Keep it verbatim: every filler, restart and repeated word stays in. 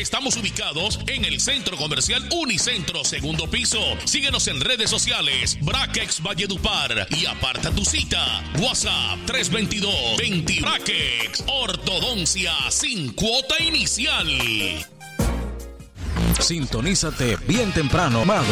Estamos ubicados en el Centro Comercial Unicentro, segundo piso. Síguenos en redes sociales, Braquex Valledupar, y aparta tu cita. WhatsApp tres dos dos, veinte. Braquex, ortodoncia sin cuota inicial. Sintonízate bien temprano, amado.